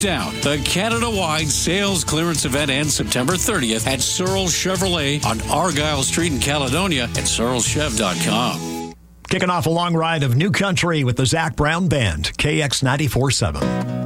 Down. The Canada-wide sales clearance event ends September 30th at Searles Chevrolet on Argyle Street in Caledonia at searleschev.com. Kicking off a long ride of New Country with the Zach Brown Band, KX 94.7.